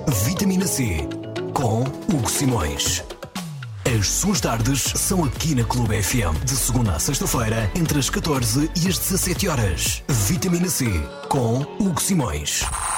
Vitamina C, com Hugo Simões. As suas tardes são aqui na Clube FM, de segunda a sexta-feira, entre as 14 e as 17 horas. Vitamina C, com Hugo Simões.